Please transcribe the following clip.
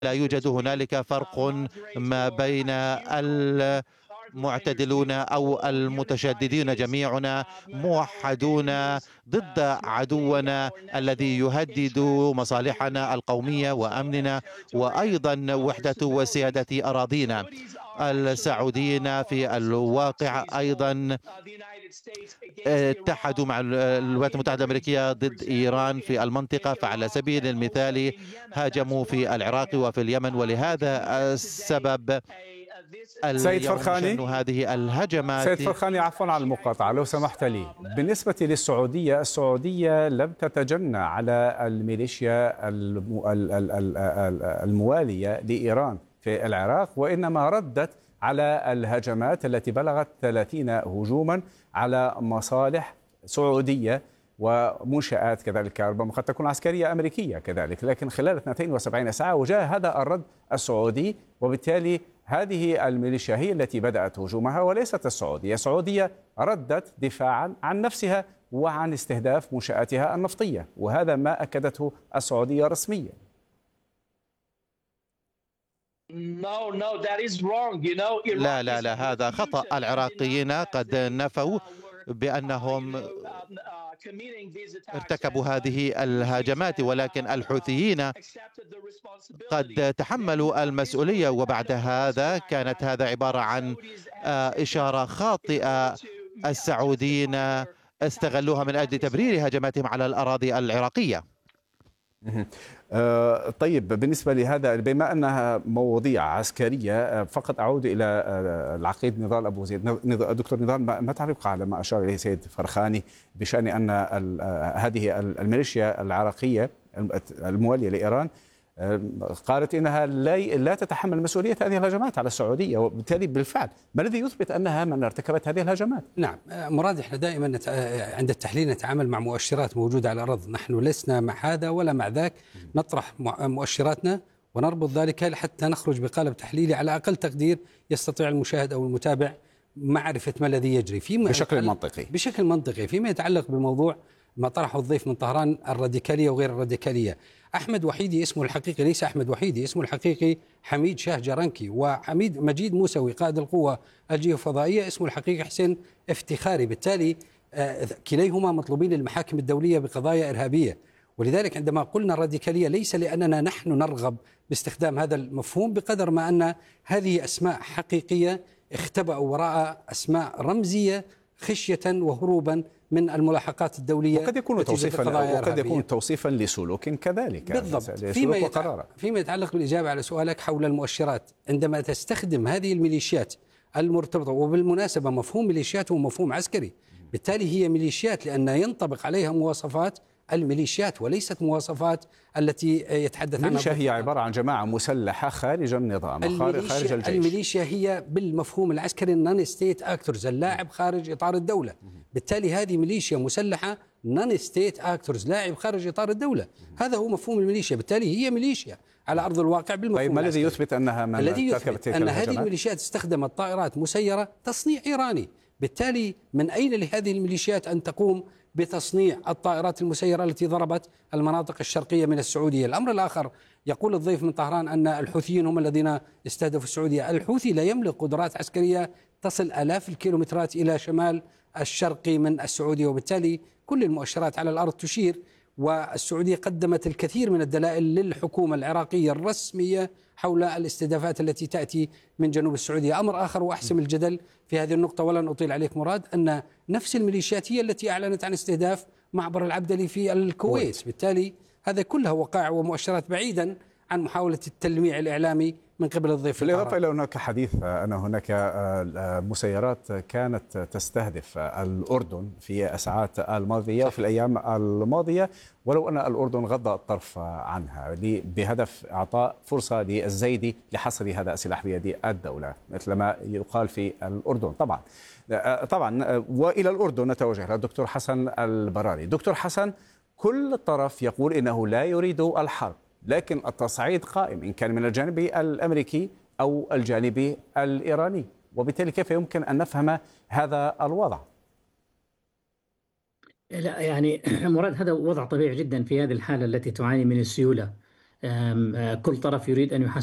لا يوجد هنالك فرق ما بين المعتدلون أو المتشددين، جميعنا موحدون ضد عدونا الذي يهدد مصالحنا القومية وأمننا وأيضا وحدة وسيادة أراضينا. السعوديين في الواقع أيضا اتحدوا مع الولايات المتحدة الأمريكية ضد إيران في المنطقة، فعلى سبيل المثال هاجموا في العراق وفي اليمن، ولهذا السبب سيد اليوم نشن فرخاني، هذه الهجمات. سيد فرخاني عفوا على المقاطعة لو سمحت لي. بالنسبة للسعودية، السعودية لم تتجنى على الميليشيا الموالية لإيران في العراق، وإنما ردت على الهجمات التي بلغت 30 هجوما على مصالح سعودية ومنشآت كذلك، ربما قد تكون عسكرية أمريكية كذلك، لكن خلال 72 ساعة وجاء هذا الرد السعودي، وبالتالي هذه الميليشيا هي التي بدأت هجومها وليست السعودية. السعودية ردت دفاعا عن نفسها وعن استهداف منشآتها النفطية، وهذا ما أكدته السعودية رسميا. لا لا لا، هذا خطأ. العراقيين قد نفوا بأنهم ارتكبوا هذه الهجمات، ولكن الحوثيين قد تحملوا المسؤولية، وبعد هذا كانت هذا عبارة عن إشارة خاطئة السعوديين استغلوها من أجل تبرير هجماتهم على الأراضي العراقية. طيب، بالنسبة لهذا بما أنها مواضيع عسكرية، فقط أعود إلى العقيد نضال أبو زيد. دكتور نضال، ما تعليق على ما أشار إليه سيد فرخاني بشأن أن هذه الميليشيا العراقية الموالية لإيران قالت إنها لا تتحمل مسؤولية هذه الهجمات على السعودية، وبالتالي بالفعل ما الذي يثبت أنها من ارتكبت هذه الهجمات؟ نعم مراد، احنا دائما عند التحليل نتعامل مع مؤشرات موجودة على الأرض، نحن لسنا مع هذا ولا مع ذاك، نطرح مؤشراتنا ونربط ذلك حتى نخرج بقالب تحليلي على أقل تقدير يستطيع المشاهد أو المتابع معرفة ما الذي يجري بشكل منطقي فيما يتعلق بموضوع ما طرحه الضيف من طهران، الراديكالية وغير الراديكالية. أحمد وحيدي اسمه الحقيقي، ليس أحمد وحيدي، اسمه الحقيقي حميد شاه جرنكي، وحميد مجيد موسوي قائد القوة الجيوفضائية اسمه الحقيقي حسين افتخاري. بالتالي كليهما مطلوبين للمحاكم الدولية بقضايا إرهابية، ولذلك عندما قلنا الراديكالية ليس لأننا نحن نرغب باستخدام هذا المفهوم بقدر ما أن هذه أسماء حقيقية اختبأوا وراء أسماء رمزية خشية وهروبا من الملاحقات الدولية، وقد يكون توصيفا لسلوك كذلك بالضبط. فيما يتعلق بالإجابة على سؤالك حول المؤشرات، عندما تستخدم هذه الميليشيات المرتبطة، وبالمناسبة مفهوم ميليشيات هو مفهوم عسكري، بالتالي هي ميليشيات لأن ينطبق عليها مواصفات الميليشيات وليست مواصفات التي يتحدث عنها. الميليشيا هي عبارة عن جماعة مسلحة خارج النظام، خارج الجيش. الميليشيا هي بالمفهوم العسكري نون ستيت اكتورز، اللاعب خارج إطار الدولة، بالتالي هذه ميليشيا مسلحة نون ستيت اكتورز، لاعب خارج إطار الدولة، هذا هو مفهوم الميليشيا، بالتالي هي ميليشيا على أرض الواقع بالمفهوم. طيب، ما الذي يثبت أنها من الذي يثبت أن هذه الميليشيات استخدمت طائرات مسيرة تصنيع إيراني، بالتالي من أين لهذه الميليشيات أن تقوم بتصنيع الطائرات المسيرة التي ضربت المناطق الشرقية من السعودية؟ الأمر الآخر، يقول الضيف من طهران أن الحوثيين هم الذين استهدفوا السعودية. الحوثي لا يملك قدرات عسكرية تصل آلاف الكيلومترات إلى شمال الشرقي من السعودية، وبالتالي كل المؤشرات على الأرض تشير، والسعودية قدمت الكثير من الدلائل للحكومة العراقية الرسمية حول الاستهدافات التي تأتي من جنوب السعودية. أمر آخر وأحسم الجدل في هذه النقطة ولن أطيل عليك مراد، أن نفس الميليشيات هي التي أعلنت عن استهداف معبر العبدلي في الكويت، بالتالي هذا كلها وقائع ومؤشرات بعيدا عن محاولة التلميع الإعلامي من قبل الضيف. بالإضافة إلى هناك حديث أن هناك مسيرات كانت تستهدف الأردن في الساعات الماضية وفي الأيام الماضية، ولو أن الأردن غض الطرف عنها بهدف إعطاء فرصة للزيدي لحصر هذا السلاح بيد الدولة، مثل ما يقال في الأردن. طبعا وإلى الأردن نتوجه للدكتور حسن البراري. دكتور حسن، كل طرف يقول إنه لا يريد الحرب، لكن التصعيد قائم إن كان من الجانب الأمريكي أو الجانب الإيراني، وبالتالي كيف يمكن أن نفهم هذا الوضع؟ لا يعني مراد، هذا وضع طبيعي جدا في هذه الحالة التي تعاني من السيولة كل طرف يريد أن يحسن